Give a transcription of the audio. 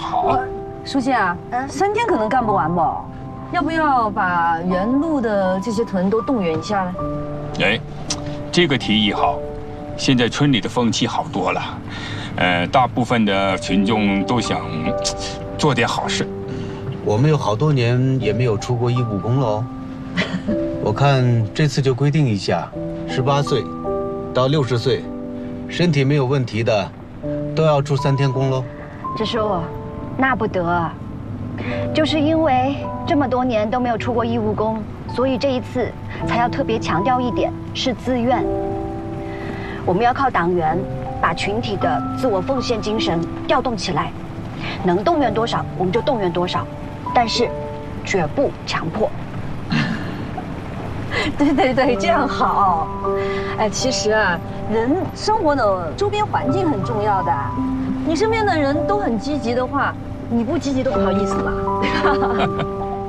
好。 书记啊，3天可能干不完吧？要不要把原路的这些屯都动员一下呢？ 哎，这个提议好。现在村里的风气好多了，大部分的群众都想做点好事。 我们有好多年也没有出过义务工了哦。我看这次就规定一下，18岁到60岁，身体没有问题的，都要出3天工喽。 支书，那不得，就是因为这么多年都没有出过义务工，所以这一次才要特别强调一点，是自愿。我们要靠党员把群体的自我奉献精神调动起来，能动员多少我们就动员多少，但是绝不强迫。 对，这样好。哎，其实啊，人生活的周边环境很重要的。你身边的人都很积极的话，你不积极都不好意思嘛。